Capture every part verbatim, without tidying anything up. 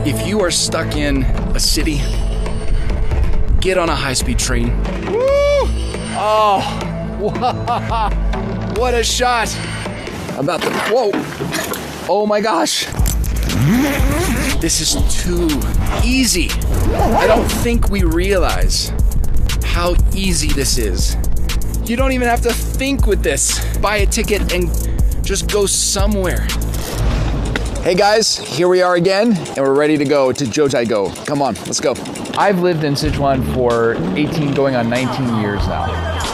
If you are stuck in a city, get on a high-speed train. Woo! Oh, what a shot. I'm about to, whoa. Oh my gosh. This is too easy. I don't think we realize how easy this is. You don't even have to think with this. Buy a ticket and just go somewhere. Hey guys, here we are again, and we're ready to go to Jiuzhaigou. Come on, let's go. I've lived in Sichuan for eighteen, going on nineteen years now.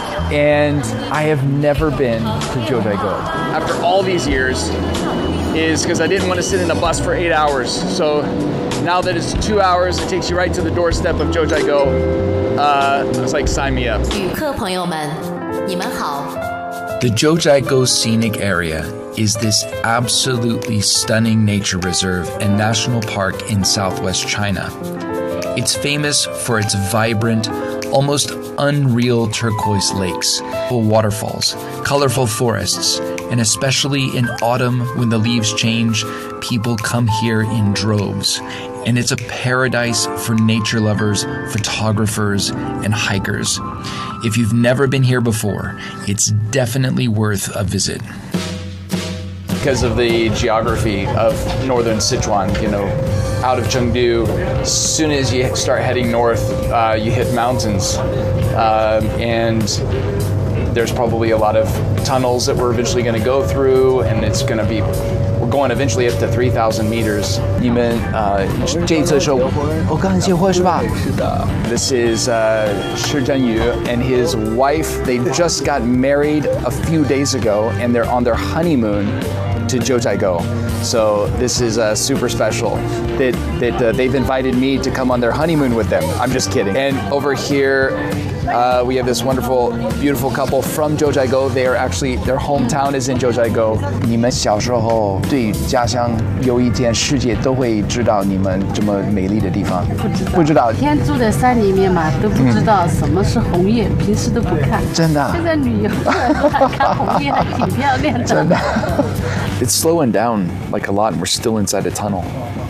And I have never been to Jiuzhaigou. After all these years, is because I didn't want to sit in a bus for eight hours. So now that it's two hours, it takes you right to the doorstep of Jiuzhaigou. Uh, it's like, sign me up. 旅客朋友们，你们好。The Jiuzhaigou Scenic Area is this absolutely stunning nature reserve and national park in southwest China. It's famous for its vibrant, almost unreal turquoise lakes, waterfalls, colorful forests, and especially in autumn when the leaves change, people come here in droves. And it's a paradise for nature lovers, photographers, and hikers. If you've never been here before, it's definitely worth a visit. Because of the geography of northern Sichuan, you know, out of Chengdu, as soon as you start heading north, uh, you hit mountains. Uh, and there's probably a lot of tunnels that we're eventually going to go through, and it's going to be, we're going eventually up to three thousand meters. 你们呃这一次是我刚才结婚是吧？是的。This is uh, Shi Zhenyu and his wife. They just got married a few days ago, and they're on their honeymoon to Jiuzhaigou. So this is uh, super special that, that uh, they've invited me to come on their honeymoon with them. I'm just kidding. And over here, uh, we have this wonderful, beautiful couple from Jiuzhaigou. They are actually, their hometown is in Jiuzhaigou. 你们小时候对家乡有一件世界都会知道你们这么美丽的地方。不知道。不知道。天住在山里面嘛，都不知道什么是红叶，平时都不看。真的。现在旅游看红叶还挺漂亮的。真的。It's slowing down like a lot, and we're still inside a tunnel.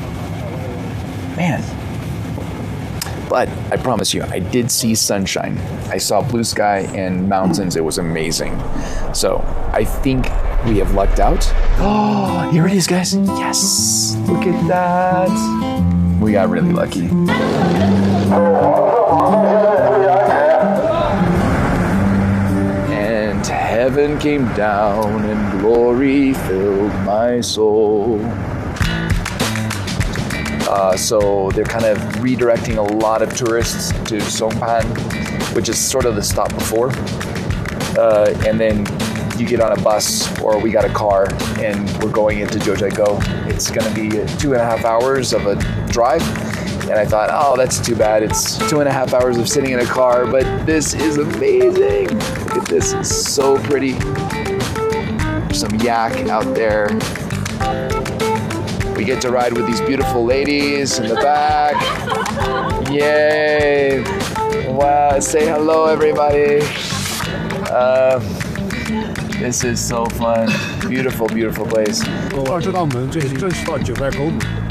Man. But I promise you, I did see sunshine. I saw blue sky and mountains. It was amazing. So I think we have lucked out. Oh, here it is, guys. Yes. Look at that. We got really lucky. And heaven came down and glory filled my soul. Uh, so they're kind of redirecting a lot of tourists to Songpan, which is sort of the stop before. Uh, and then you get on a bus, or we got a car, and we're going into Jiuzhaigou. It's going to be two and a half hours of a drive. And I thought, oh, that's too bad. It's two and a half hours of sitting in a car, but this is amazing. Look at this, it's so pretty. There's some yak out there. We get to ride with these beautiful ladies in the back. Yay! Wow, say hello, everybody. Uh, this is so fun. Beautiful, beautiful place. 我知道我们这里正是到九寨沟。